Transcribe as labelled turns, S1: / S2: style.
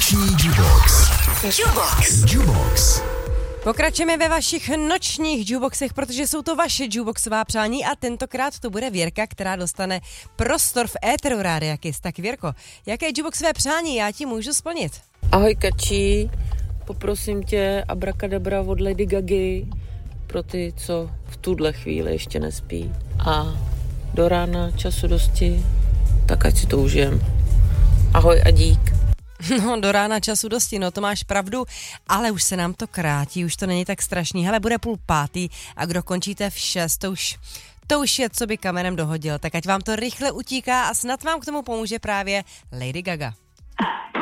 S1: Noční Jukebox. Jukebox.
S2: Pokračujeme ve vašich nočních jukeboxech, protože jsou to vaše jukeboxová přání a tentokrát to bude Věrka, která dostane prostor v éteru Rádia Kiss. Tak Věrko, jaké jukeboxové přání já ti můžu splnit?
S3: Ahoj Kačí, poprosím tě Abrakadabra od Lady Gagy pro ty, co v tuhle chvíli ještě nespí. A do rána času dosti, tak ať si to užijem. Ahoj a dík.
S2: No, do rána času dosti, no to máš pravdu, ale už se nám to krátí, už to není tak strašný. Hele, bude 4:30 a kdo končíte v 6, to už je, co by kamenem dohodil. Tak ať vám to rychle utíká a snad vám k tomu pomůže právě Lady Gaga.